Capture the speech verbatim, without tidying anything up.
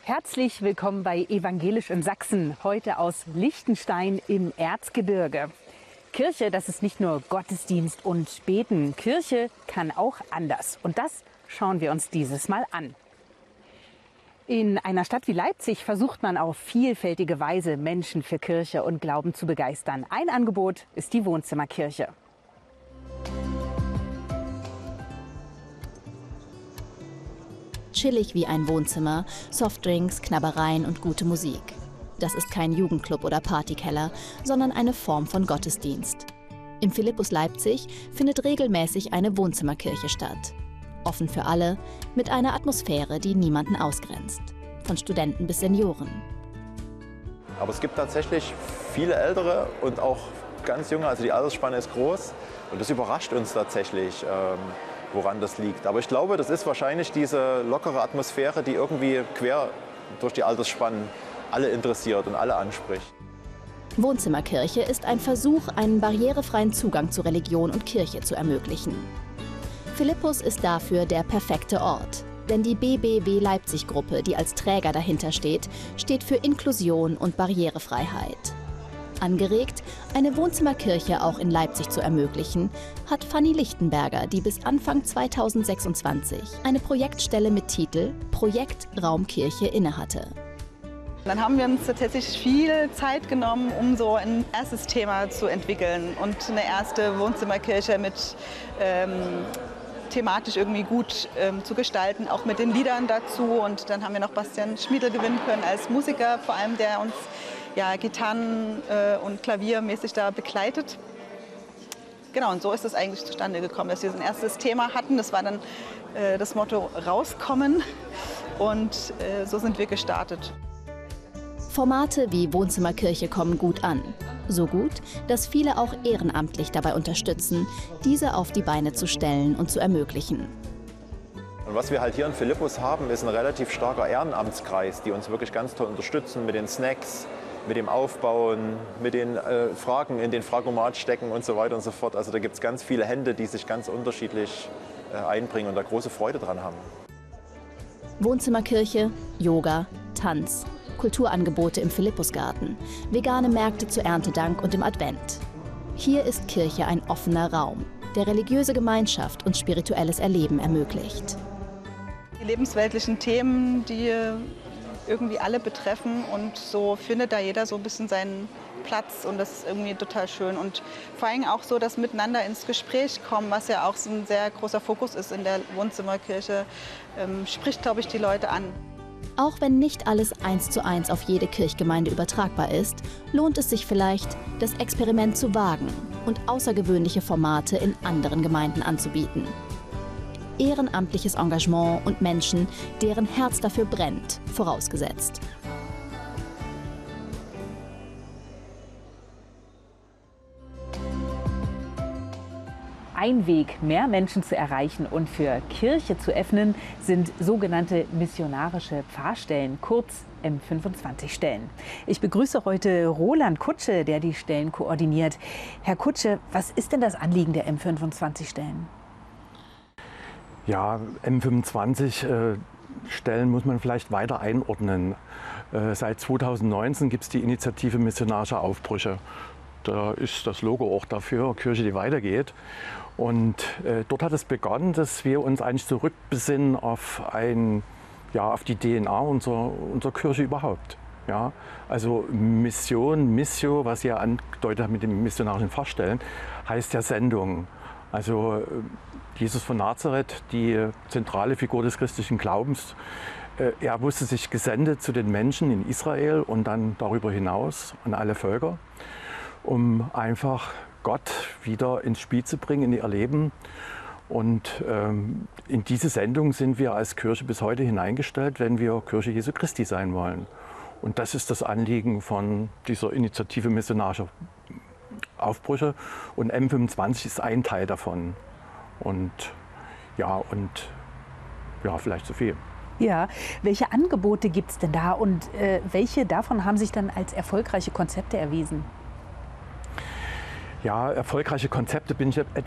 Herzlich willkommen bei Evangelisch in Sachsen, heute aus Liechtenstein im Erzgebirge. Kirche, das ist nicht nur Gottesdienst und Beten. Kirche kann auch anders. Und das schauen wir uns dieses Mal an. In einer Stadt wie Leipzig versucht man auf vielfältige Weise, Menschen für Kirche und Glauben zu begeistern. Ein Angebot ist die Wohnzimmerkirche. Chillig wie ein Wohnzimmer, Softdrinks, Knabbereien und gute Musik. Das ist kein Jugendclub oder Partykeller, sondern eine Form von Gottesdienst. Im Philippus Leipzig findet regelmäßig eine Wohnzimmerkirche statt. Offen für alle, mit einer Atmosphäre, die niemanden ausgrenzt. Von Studenten bis Senioren. Aber es gibt tatsächlich viele Ältere und auch ganz junge, also die Altersspanne ist groß. Und das überrascht uns tatsächlich, ähm, woran das liegt. Aber ich glaube, das ist wahrscheinlich diese lockere Atmosphäre, die irgendwie quer durch die Altersspannen alle interessiert und alle anspricht. Wohnzimmerkirche ist ein Versuch, einen barrierefreien Zugang zu Religion und Kirche zu ermöglichen. Philippus ist dafür der perfekte Ort. Denn die B B W Leipzig-Gruppe, die als Träger dahinter steht, steht für Inklusion und Barrierefreiheit. Angeregt, eine Wohnzimmerkirche auch in Leipzig zu ermöglichen, hat Fanny Lichtenberger, die bis Anfang zweitausendsechsundzwanzig eine Projektstelle mit Titel Projekt Raumkirche innehatte. Dann haben wir uns tatsächlich viel Zeit genommen, um so ein erstes Thema zu entwickeln und eine erste Wohnzimmerkirche mit ähm, thematisch irgendwie gut ähm, zu gestalten, auch mit den Liedern dazu. Und dann haben wir noch Bastian Schmiedl gewinnen können als Musiker, vor allem der uns ja, Gitarren äh, und Klaviermäßig da begleitet. Genau, und so ist es eigentlich zustande gekommen, dass wir so ein erstes Thema hatten. Das war dann äh, das Motto rauskommen und äh, so sind wir gestartet. Formate wie Wohnzimmerkirche kommen gut an. So gut, dass viele auch ehrenamtlich dabei unterstützen, diese auf die Beine zu stellen und zu ermöglichen. Und was wir halt hier in Philippus haben, ist ein relativ starker Ehrenamtskreis, die uns wirklich ganz toll unterstützen mit den Snacks, mit dem Aufbauen, mit den äh, Fragen in den Fragomat stecken und so weiter und so fort. Also da gibt es ganz viele Hände, die sich ganz unterschiedlich äh, einbringen und da große Freude dran haben. Wohnzimmerkirche, Yoga, Tanz, Kulturangebote im Philippusgarten, vegane Märkte zu Erntedank und im Advent. Hier ist Kirche ein offener Raum, der religiöse Gemeinschaft und spirituelles Erleben ermöglicht. Die lebensweltlichen Themen, die irgendwie alle betreffen und so findet da jeder so ein bisschen seinen Platz und das ist irgendwie total schön. Und vor allem auch so das Miteinander ins Gespräch kommen, was ja auch so ein sehr großer Fokus ist in der Wohnzimmerkirche, ähm, spricht, glaube ich, die Leute an. Auch wenn nicht alles eins zu eins auf jede Kirchgemeinde übertragbar ist, lohnt es sich vielleicht, das Experiment zu wagen und außergewöhnliche Formate in anderen Gemeinden anzubieten. Ehrenamtliches Engagement und Menschen, deren Herz dafür brennt, vorausgesetzt. Ein Weg, mehr Menschen zu erreichen und für Kirche zu öffnen, sind sogenannte missionarische Pfarrstellen, kurz M fünfundzwanzig-Stellen. Ich begrüße heute Roland Kutsche, der die Stellen koordiniert. Herr Kutsche, was ist denn das Anliegen der M fünfundzwanzig-Stellen? Ja, M fünfundzwanzig-Stellen muss man vielleicht weiter einordnen. Äh, seit zweitausendneunzehn gibt es die Initiative Missionarische Aufbrüche. Da ist das Logo auch dafür, Kirche, die weitergeht. Und äh, dort hat es begonnen, dass wir uns eigentlich zurückbesinnen auf, ein, ja, auf die D N A unserer, unserer Kirche überhaupt. Ja? Also Mission, Missio, was ihr andeutet mit den missionarischen Pfarrstellen, heißt ja Sendung. Also Jesus von Nazareth, die zentrale Figur des christlichen Glaubens, äh, er wusste sich gesendet zu den Menschen in Israel und dann darüber hinaus an alle Völker, um einfach Gott wieder ins Spiel zu bringen, in ihr Leben. Und ähm, in diese Sendung sind wir als Kirche bis heute hineingestellt, wenn wir Kirche Jesu Christi sein wollen. Und das ist das Anliegen von dieser Initiative Missionarische Aufbrüche. Und M fünfundzwanzig ist ein Teil davon. Und ja, und ja, vielleicht so viel. Ja, welche Angebote gibt es denn da und äh, welche davon haben sich dann als erfolgreiche Konzepte erwiesen? Ja, erfolgreiche Konzepte bin ich etwas